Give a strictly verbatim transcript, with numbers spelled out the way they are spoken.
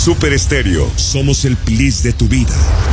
Super Estéreo. Somos el plis de tu vida.